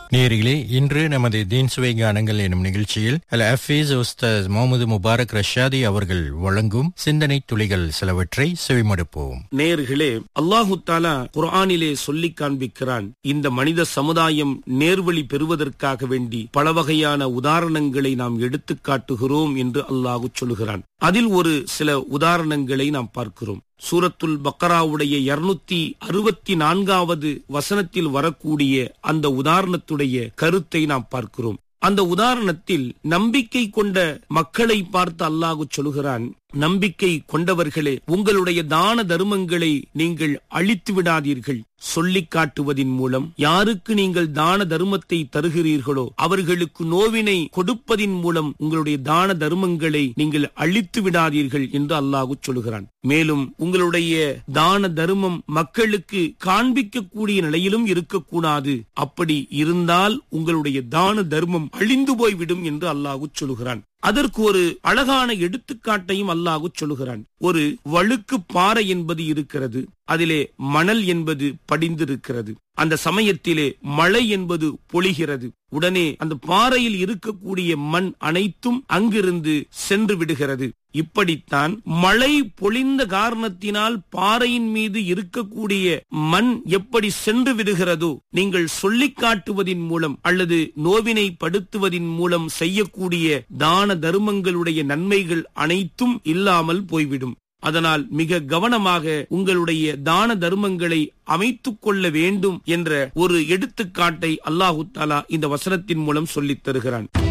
நேயர்களே, இன்று நமது தீன் சுவை கானங்கள் எனும் நிகழ்ச்சியில் அல் ஹஃபீஸ் உஸ்தாஸ் முகமது முபாரக் ரஷாதி அவர்கள் வழங்கும் சிந்தனை துளிகள் சிலவற்றை செவிமடுப்போம். நேயர்களே, அல்லாஹு தஆலா குர்ஆனிலே சொல்லி காண்பிக்கிறான், இந்த மனித சமுதாயம் நேர்வழி பெறுவதற்காக வேண்டி பல வகையான உதாரணங்களை நாம் எடுத்துக் காட்டுகிறோம் என்று அல்லாஹ் சொல்கிறான். அதில் ஒரு சில உதாரணங்களை நாம் பார்க்கிறோம். சூரத்துல் பக்கராவுடைய 264வது வசனத்தில் வரக்கூடிய அந்த உதாரணத்துடைய கருத்தை நாம் பார்க்கிறோம். அந்த உதாரணத்தில் நம்பிக்கை கொண்ட மக்களை பார்த்து அல்லாஹ் சொல்கிறான், நம்பிக்கை கொண்டவர்களே, உங்களுடைய தான தர்மங்களை நீங்கள் அழித்து விடாதீர்கள். சொல்லிக் காட்டுவதின் மூலம் யாருக்கு நீங்கள் தான தர்மத்தை தருகிறீர்களோ அவர்களுக்கு நோவினை கொடுப்பதின் மூலம் உங்களுடைய தான தர்மங்களை நீங்கள் அழித்து விடாதீர்கள் என்று அல்லாஹ் சொல்கிறான். மேலும் உங்களுடைய தான தர்மம் மக்களுக்கு காண்பிக்கக்கூடிய நிலையிலும் இருக்கக்கூடாது. அப்படி இருந்தால் உங்களுடைய தான தர்மம் அழிந்து போய்விடும் என்று அல்லாஹ் சொல்கிறான். அதற்கு ஒரு அழகான எடுத்துக்காட்டையும் அல்லாஹ் சொல்லுகிறான். ஒரு வழுக்கு பாறை என்பது இருக்கிறது, அதிலே மணல் என்பது படிந்திருக்கிறது. அந்த சமயத்திலே மழை என்பது பொழிகிறது. உடனே அந்த பாறையில் இருக்கக்கூடிய மண் அனைத்தும் அங்கிருந்து சென்று விடுகிறது. இப்படித்தான் மழை பொழிந்த காரணத்தினால் பாறையின் மீது இருக்கக்கூடிய மண் எப்படி சென்று விடுகிறதோ, நீங்கள் சொல்லிக் காட்டுவதின் மூலம் அல்லது நோவினை படுத்துவதின் மூலம் செய்யக்கூடிய தான தர்மங்களுடைய நன்மைகள் அனைத்தும் இல்லாமல் போய்விடும். அதனால் மிக கவனமாக உங்களுடைய தான தர்மங்களை அமைத்துக் கொள்ள வேண்டும் என்ற ஒரு எடுத்துக்காட்டை அல்லாஹு தஆலா இந்த வசனத்தின் மூலம் சொல்லித் தருகிறான்.